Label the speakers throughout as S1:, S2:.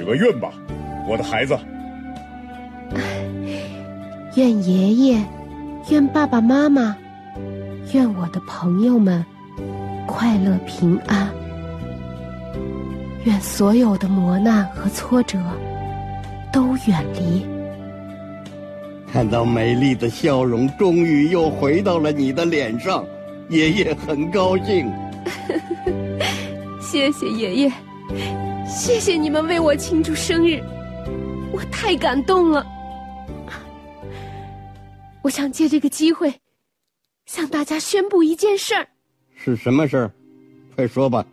S1: 许个愿吧，我的孩子。
S2: 愿爷爷，愿爸爸妈妈，愿我的朋友们快乐平安。愿所有的磨难和挫折都远离。
S3: 看到美丽的笑容终于又回到了你的脸上，爷爷很高兴。
S2: 谢谢爷爷，谢谢你们为我庆祝生日，我太感动了。我想借这个机会向大家宣布一件事儿。
S3: 是什么事儿？快说吧。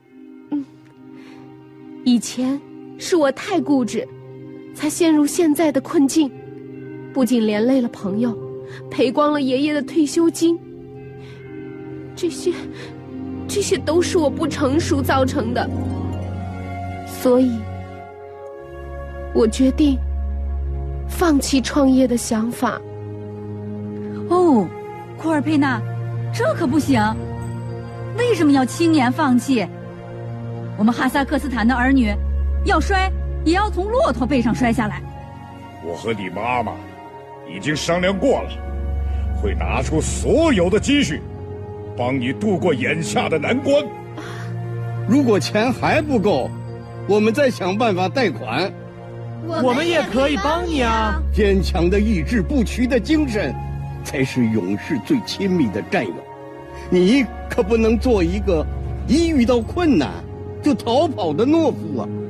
S2: 以前是我太固执，才陷入现在的困境，不仅连累了朋友，赔光了爷爷的退休金。这些都是我不成熟造成的，所以我决定放弃创业的想法。
S4: 哦，库尔佩纳，这可不行！为什么要轻言放弃？我们哈萨克斯坦的儿女，要摔也要从骆驼背上摔下来。
S1: 我和你妈妈已经商量过了，会拿出所有的积蓄，帮你度过眼下的难关。
S3: 如果钱还不够，我们再想办法贷款。
S5: 我们也可以帮你啊！
S3: 坚强的意志，不屈的精神，才是勇士最亲密的战友。你可不能做一个一遇到困难就逃跑的懦夫啊！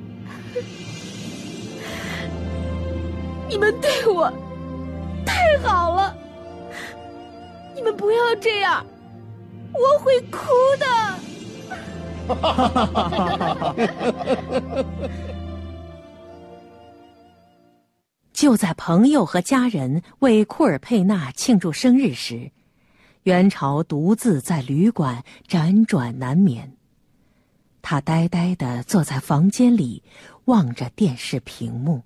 S2: 你们对我太好了，你们不要这样，我会哭的。
S6: 就在朋友和家人为库尔佩纳庆祝生日时，元朝独自在旅馆辗转难眠。他呆呆地坐在房间里，望着电视屏幕。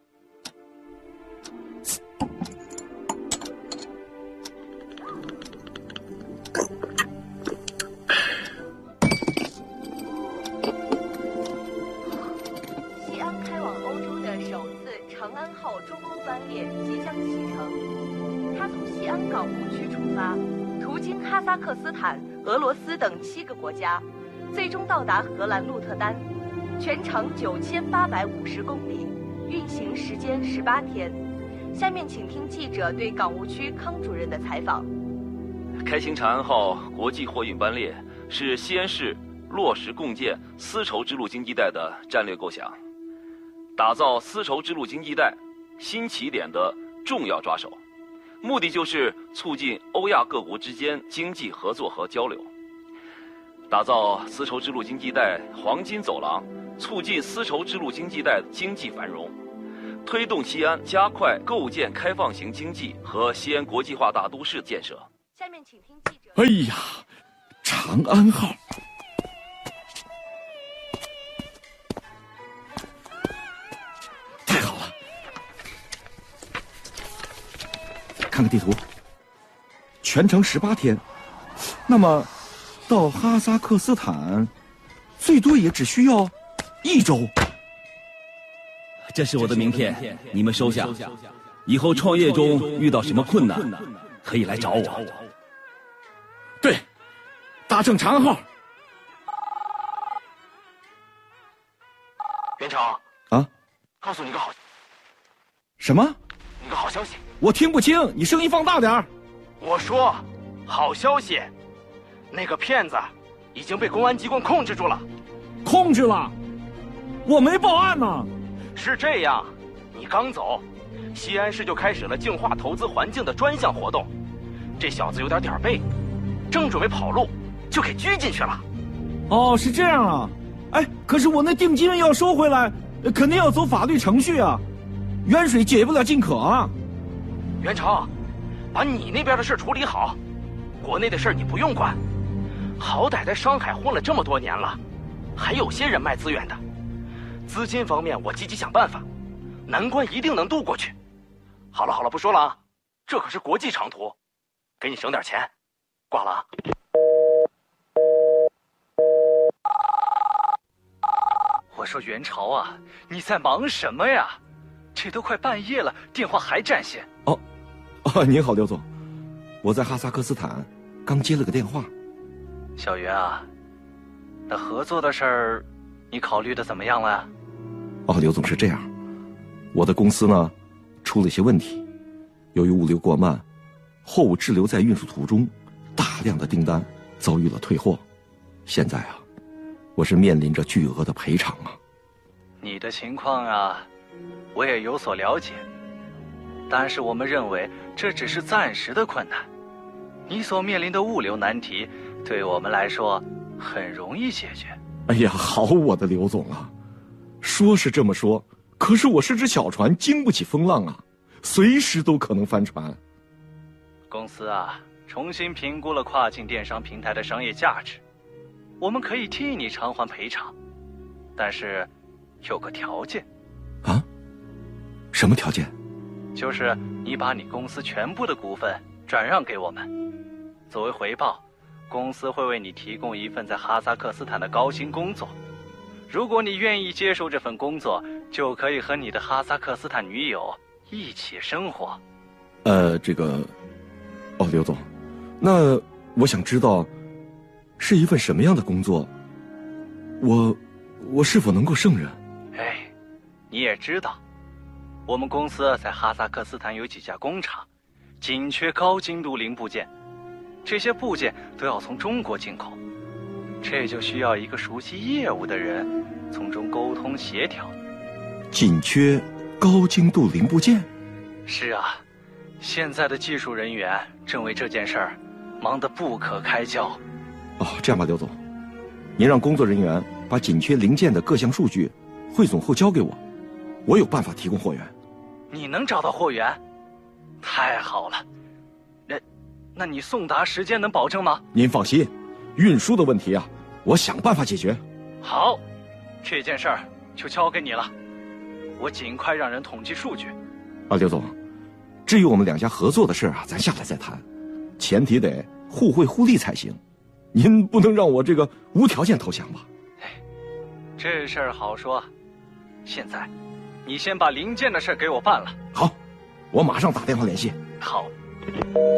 S7: 西安开往欧洲的首次长安号中欧班列即将启程，它从西安港务区出发，途经哈萨克斯坦、俄罗斯等7个国家，最终到达荷兰鹿特丹，全长9850公里，运行时间18天。下面请听记者对港务区康主任的采访。
S8: 开行长安号国际货运班列是西安市落实共建丝绸之路经济带的战略构想，打造丝绸之路经济带新起点的重要抓手，目的就是促进欧亚各国之间经济合作和交流，打造丝绸之路经济带黄金走廊，促进丝绸之路经济带经济繁荣，推动西安加快构建开放型经济和西安国际化大都市建设。
S7: 下面请听记者。
S9: 哎呀，长安号！太好了！看看地图，全程18天，那么到哈萨克斯坦，最多也只需要1周。
S10: 这是我的名片，你们收下。以后创业中遇到什么困难，可以来找我。
S9: 对，搭乘长安号。
S11: 元朝
S9: 啊，
S11: 告诉你个好。
S9: 什么？
S11: 一个好消息。
S9: 我听不清，你声音放大点儿。
S11: 我说，好消息，那个骗子已经被公安机关控制住了。
S9: 控制了？我没报案呢。
S11: 是这样，你刚走，西安市就开始了净化投资环境的专项活动。这小子有点点背，正准备跑路，就给拘进去了。
S9: 哦，是这样啊。哎，可是我那定金要收回来，肯定要走法律程序啊。远水解不了近渴啊。
S11: 元朝，把你那边的事处理好，国内的事你不用管。好歹在上海混了这么多年了，还有些人脉资源的。资金方面我积极想办法，难关一定能渡过去。好了，不说了啊，这可是国际长途，给你省点钱。挂了啊。 我说元朝啊，你在忙什么呀？这都快半夜了，电话还占线。
S9: 您好，刘总，我在哈萨克斯坦刚接了个电话。
S11: 小袁啊，那合作的事儿，你考虑的怎么样了呀？
S9: 刘总，是这样，我的公司呢出了一些问题，由于物流过慢，货物滞留在运输途中，大量的订单遭遇了退货。现在啊，我是面临着巨额的赔偿啊。
S11: 你的情况啊，我也有所了解，但是我们认为这只是暂时的困难。你所面临的物流难题，对我们来说很容易解决。
S9: 哎呀，好我的刘总啊，说是这么说，可是我是只小船，经不起风浪啊，随时都可能翻船。
S11: 公司啊，重新评估了跨境电商平台的商业价值，我们可以替你偿还赔偿，但是有个条件。
S9: 啊？什么条件？
S11: 就是你把你公司全部的股份转让给我们，作为回报，公司会为你提供一份在哈萨克斯坦的高薪工作。如果你愿意接受这份工作，就可以和你的哈萨克斯坦女友一起生活。
S9: 刘总，那我想知道，是一份什么样的工作？我是否能够胜任？
S11: 你也知道，我们公司在哈萨克斯坦有几家工厂，紧缺高精度零部件，这些部件都要从中国进口，这就需要一个熟悉业务的人从中沟通协调。
S9: 紧缺高精度零部件？
S11: 是啊，现在的技术人员正为这件事儿忙得不可开交。
S9: 这样吧，刘总，您让工作人员把紧缺零件的各项数据汇总后交给我，我有办法提供货源。
S11: 你能找到货源？太好了。那你送达时间能保证吗？
S9: 您放心，运输的问题啊，我想办法解决。
S11: 好，这件事儿就交给你了，我尽快让人统计数据。
S9: 刘总，至于我们两家合作的事啊，咱下来再谈，前提得互惠互利才行。您不能让我这个无条件投降吧？
S11: 这事儿好说，现在你先把零件的事给我办了。
S9: 好，我马上打电话联系。
S11: 好。